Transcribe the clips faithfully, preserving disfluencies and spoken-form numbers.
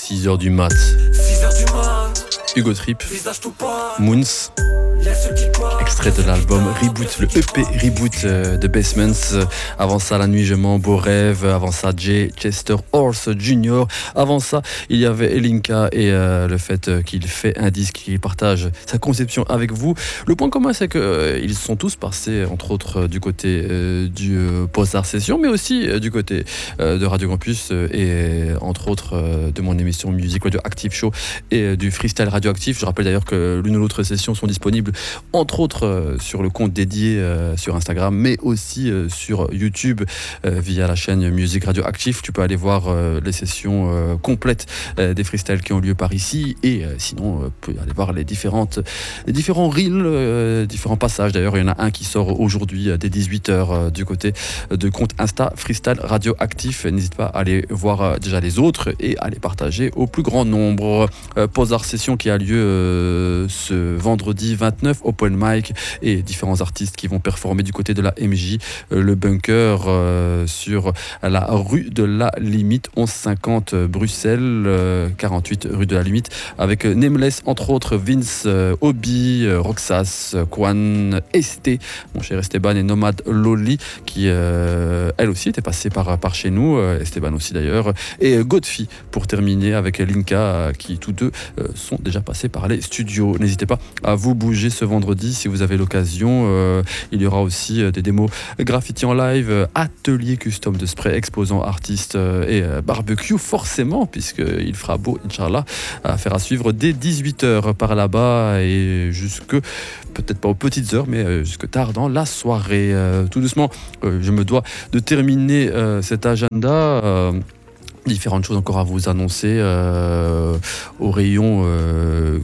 six heures du mat. Hugo Trip, Moons, extrait de l'album Reboot, le E P Reboot de Basements. Avant ça, La nuit je mens, Beau rêve. Avant ça, Jay Chester Horse Junior Avant ça, il y avait Elinka et euh, le fait qu'il fait un disque, qu'il partage sa conception avec vous. Le point commun, c'est qu'ils euh, sont tous passés, entre autres, euh, du côté euh, du euh, Post-Art Session, mais aussi euh, du côté euh, de Radio Campus euh, et entre autres euh, de mon émission Music Radio Active Show et euh, du Freestyle Radioactif. Je rappelle d'ailleurs que l'une ou l'autre session sont disponibles entre autres euh, sur le compte dédié euh, sur Instagram, mais aussi euh, sur YouTube euh, via la chaîne Music Radio Active. Tu peux aller voir euh, les sessions euh, complètes euh, des freestyles qui ont lieu par ici, et euh, sinon euh, tu peux aller voir les différentes les différents reels, euh, différents passages. D'ailleurs, il y en a un qui sort aujourd'hui euh, dès dix-huit heures euh, du côté de compte Insta Freestyle Radio Actif. N'hésite pas à aller voir euh, déjà les autres et à les partager au plus grand nombre. Euh, Post-Art Session qui a lieu euh, ce vendredi vingt-neuf, open mic et différents artistes qui vont performer du côté de la M J, euh, le bunker euh, sur la rue de la Limite, onze cinquante Bruxelles, euh, quarante-huit rue de la Limite, avec Nameless entre autres, Vince, euh, Obi, euh, Roxas, Quan, Esté, mon cher Esteban, et Nomad Loli qui euh, elle aussi était passée par, par chez nous, euh, Esteban aussi d'ailleurs, et Godfrey pour terminer avec Linka euh, qui tous deux euh, sont déjà passés par les studios. N'hésitez pas à vous bouger ce vendredi si vous avez l'occasion. Euh, il y aura aussi euh, des démos graffiti en live, euh, atelier custom de spray, exposants artistes euh, et euh, barbecue forcément, puisqu'il fera beau, Inch'Allah. Affaire à suivre dès dix-huit heures par là-bas et jusque, peut-être pas aux petites heures, mais euh, jusque tard dans la soirée. Euh, tout doucement, euh, je me dois de terminer euh, cet agenda. Euh, Différentes choses encore à vous annoncer euh, au rayon euh,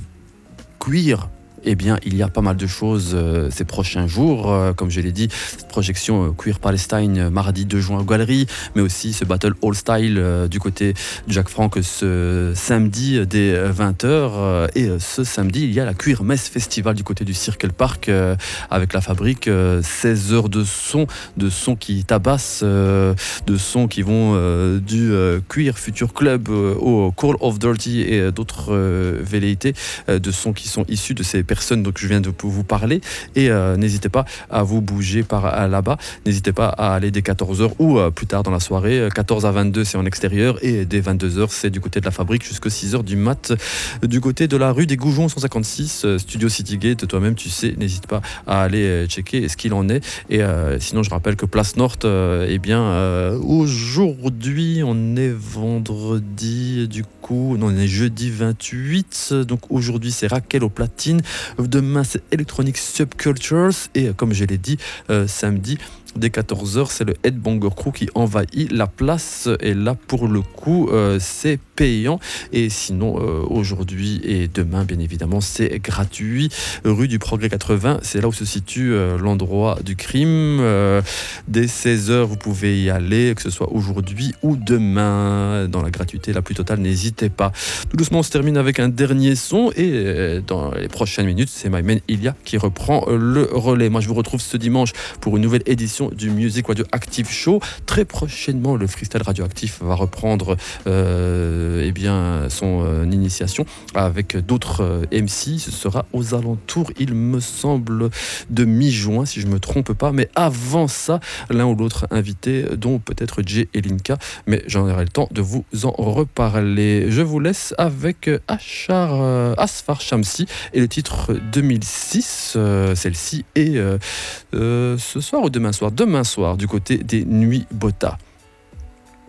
queer. Eh bien, il y a pas mal de choses euh, ces prochains jours. Euh, comme je l'ai dit, cette projection euh, Queer Palestine euh, mardi deux juin aux Galeries, mais aussi ce Battle All Style euh, du côté de Jacques Franck ce samedi dès vingt heures. Euh, et euh, ce samedi, il y a la Queer Mess Festival du côté du Circle Park euh, avec la fabrique. Euh, seize heures de son, de sons qui tabassent, euh, de sons qui vont euh, du euh, Queer Future Club euh, au Call of Dirty et euh, d'autres euh, velléités, euh, de sons qui sont issus de ces personnes dont je viens de vous parler. Et euh, n'hésitez pas à vous bouger par là-bas. N'hésitez pas à aller dès quatorze heures ou euh, plus tard dans la soirée. quatorze à vingt-deux, c'est en extérieur. Et dès vingt-deux heures, c'est du côté de la fabrique jusqu'à six heures du mat. Du côté de la rue des Goujons, cent cinquante-six, euh, Studio Citygate. Toi-même, tu sais, n'hésite pas à aller euh, checker ce qu'il en est. Et euh, sinon, je rappelle que Place Nord, euh, eh bien, euh, aujourd'hui, on est vendredi, du coup, non, on est jeudi vingt-huit. Donc aujourd'hui, c'est Raquel au platine. Demain, c'est Electronic Subcultures. Et comme je l'ai dit, euh, samedi, dès quatorze heures, c'est le Headbanger Crew qui envahit la place. Et là, pour le coup, euh, c'est payant. Et sinon, euh, aujourd'hui et demain, bien évidemment, c'est gratuit. Rue du Progrès quatre-vingts, c'est là où se situe euh, l'endroit du crime. Euh, dès seize heures, vous pouvez y aller, que ce soit aujourd'hui ou demain. Dans la gratuité la plus totale, n'hésitez pas. Tout doucement, on se termine avec un dernier son. Et euh, dans les prochaines minutes, c'est My Man Ilia qui reprend le relais. Moi, je vous retrouve ce dimanche pour une nouvelle édition du Music Radio Active Show. Très prochainement, le Freestyle Radioactif va reprendre euh, eh bien, son euh, initiation avec d'autres euh, M C. Ce sera aux alentours, il me semble, de mi-juin, si je ne me trompe pas. Mais avant ça, l'un ou l'autre invité, dont peut-être Jay et Linka, mais j'en aurai le temps de vous en reparler. Je vous laisse avec Ashar, euh, Asfar Shamsi et le titre deux mille six. Euh, celle-ci est euh, euh, ce soir ou demain soir Demain soir, du côté des Nuits Bota.